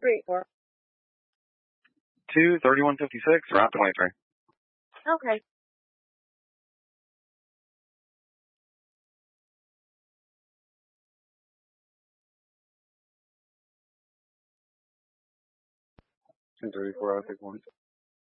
384. 23156, route 23. Okay. Two 34, I think one.